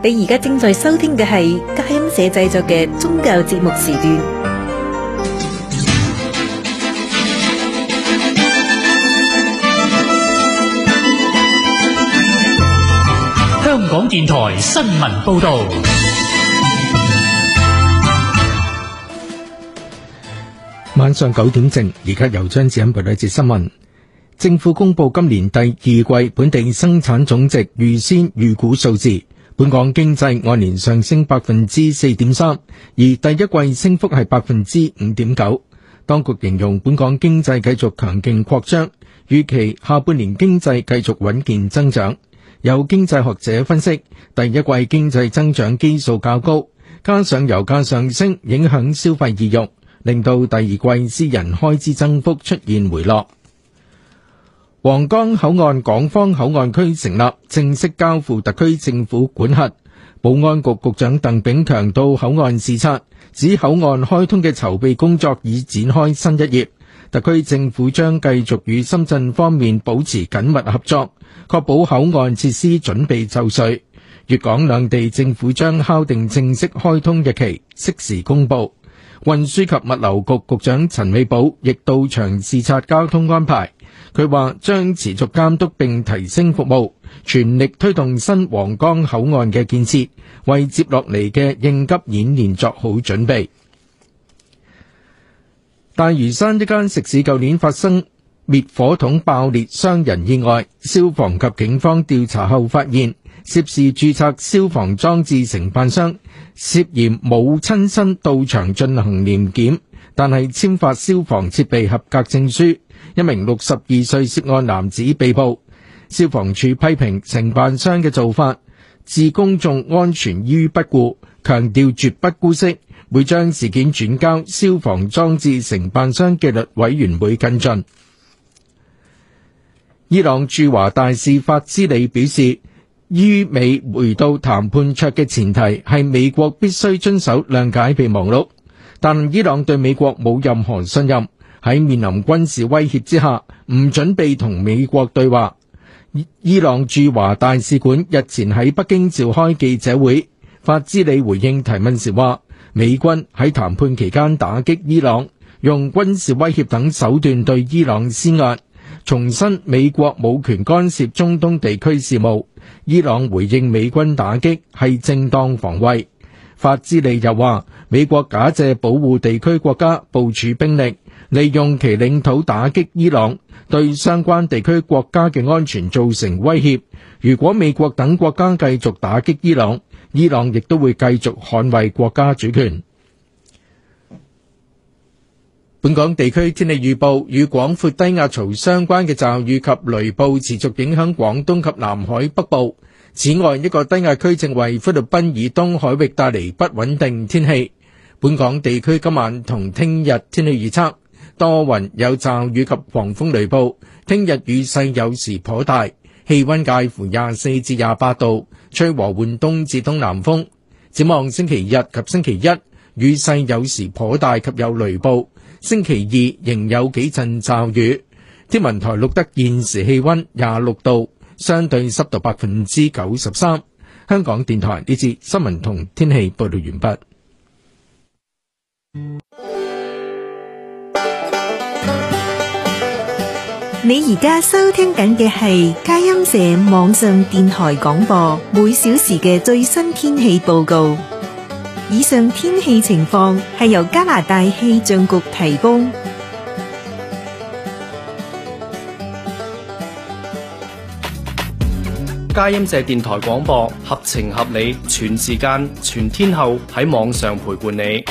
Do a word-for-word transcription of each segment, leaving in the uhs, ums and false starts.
你而家正在收聽嘅係佳音社製作嘅宗教節目時段。 香港電台新聞報道。 晚上九點正，而家由張子欣報道一節新聞。政府公布今年第二季本地生產總值預先預估數字，本港經濟按年上升百分之四點三，而第一季升幅係百分之五點九。當局形容本港經濟繼續強勁擴張，預期下半年經濟繼續穩健增長。有經濟學者分析，第一季經濟增長基數較高，加上油價上升影響消費意欲，令到第二季私人開支增幅出現回落。皇崗口岸港方口岸區成立，正式交付特區政府管轄。保安局局長鄧炳強到口岸視察，指口岸開通嘅籌備工作已展開新一頁。特區政府將繼續與深圳方面保持緊密合作，確保口岸設施準備就緒。粵港兩地政府將敲定正式開通日期，適時公佈。運輸及物流局局長陳美寶亦到場視察交通安排。佢話將持續監督並提升服務，全力推動新皇崗口岸嘅建設，為接落嚟嘅應急演練作好準備。大嶼山一間食肆舊年發生滅火筒爆裂傷人意外，消防及警方調查後發現，涉事註冊消防裝置承辦商涉嫌冇親身到場進行年檢，但係簽發消防設備合格證書。一名六十二歲涉案男子被捕。消防處批評承辦商嘅做法置公眾安全於不顧，強調絕不姑息，會將事件轉交消防裝置承辦商紀律委員會跟進。伊朗駐華大使法茲里表示，於美回到談判桌嘅前提係美國必須遵守諒解備忘錄，但伊朗對美國冇任何信任，喺面臨軍事威脅之下，唔準備同美國對話。伊朗駐華大使館日前喺北京召開記者會，法茲里回應提問時話，美軍喺談判期間打擊伊朗，用軍事威脅等手段對伊朗施壓，重申美國冇權干涉中東地區事務。伊朗回應美軍打擊係正當防衛。法茲里又話，美國假借保護地區國家部署兵力，利用其領土打擊伊朗，對相關地區國家嘅安全造成威脅。如果美國等國家繼續打擊伊朗，伊朗亦都會繼續捍衛國家主權。本港地區天氣預報，與廣闊低壓槽相關嘅驟雨及雷暴持續影響廣東及南海北部。此外，一個低壓區正為菲律賓以東海域帶嚟不穩定天氣。本港地區今晚同聽日天氣預測，多雲有驟雨及狂風雷暴，聽日雨勢有時頗大，氣溫介乎廿四至廿八度，吹和緩東至東南風。展望星期日及星期一，雨勢有時頗大及有雷暴，星期二仍有幾陣驟雨。天文台錄得現時氣溫廿六度，相對濕度百分之九十三。香港電台呢節新聞同天氣報道完畢。 你而家收聽緊嘅係佳音社網上電台廣播，每小時嘅最新天氣報告。以上天氣情況係由加拿大氣象局提供。 佳音社電台廣播，合情合理，全時間、全天候喺網上陪伴你。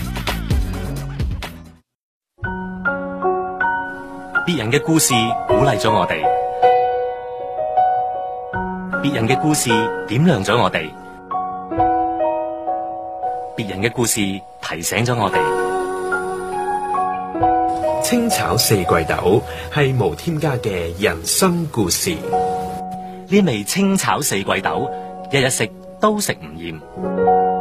別人嘅故事鼓勵咗我哋，別人嘅故事點亮咗我哋，別人嘅故事提醒咗我哋。 清炒四季豆係無添加嘅人生故事。 呢味清炒四季豆，日日食都食唔厭。